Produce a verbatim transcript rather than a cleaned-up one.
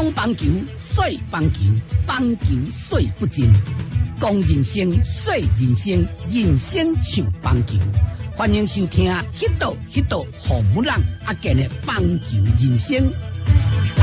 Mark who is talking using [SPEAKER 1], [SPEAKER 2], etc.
[SPEAKER 1] 讲棒球，说棒球，棒球说不尽。讲人生，说人生，人生像棒球。欢迎收听《迄道迄道红木人阿健的棒球人生》。